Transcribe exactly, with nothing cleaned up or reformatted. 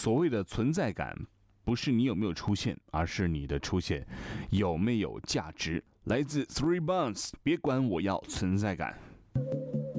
所谓的存在感，不是你有没有出现，而是你的出现有没有价值。来自 Three Buns， 别管我要存在感。